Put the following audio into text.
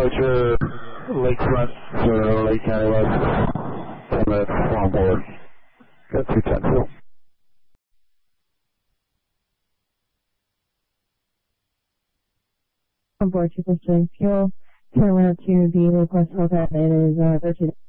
departure, Lakefront, Lake County West, 10 minutes on board. Got 210. On board, triple string fuel. Turn around to the Lake West Hotel. It is 13.